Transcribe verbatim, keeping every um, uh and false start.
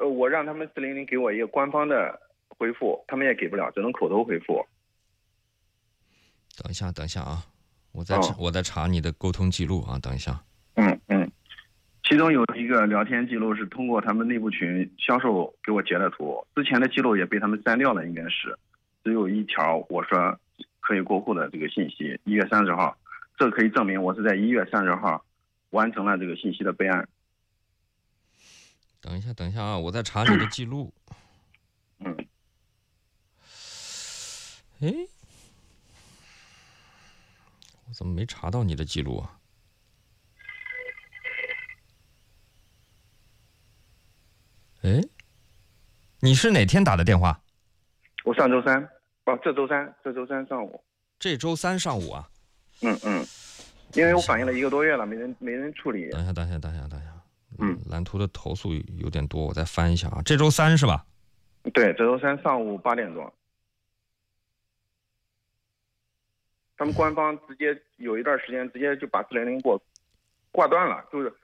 呃，我让他们四零零给我一个官方的回复，他们也给不了，只能口头回复。 等一下，等一下啊，我在查， 哦、 我在查你的沟通记录啊，等一下。 嗯嗯，其中有一个聊天记录是通过他们内部群销售给我截的图，之前的记录也被他们删掉了，应该是只有一条我说可以过户的这个信息，一月三十号，这可以证明我是在一月三十号完成了这个信息的备案。 等一下，等一下啊，我在查你的记录。 嗯， 哎，我怎么没查到你的记录啊？哎，你是哪天打的电话？ 我上周三，哦，这周三，这周三上午。 这周三上午啊。 嗯嗯，因为我反映了一个多月了，没人没人处理。 等一下，等一下，等一下，等一下。 嗯， 蓝图的投诉有点多，我再翻一下啊。这周三是吧？ 对，这周三上午八点多，他们官方直接有一段时间直接就把四零零给我挂断了，就是